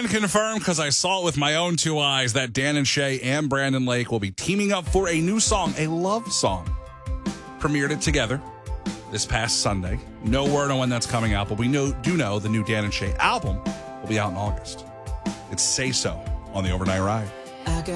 can confirm, because I saw it with my own two eyes, that Dan and Shay and Brandon Lake will be teaming up for a new song, a love song. Premiered it together this past Sunday. No word on when that's coming out, but we do know the new Dan and Shay album will be out in August. It's Say So on the Overnight Ride.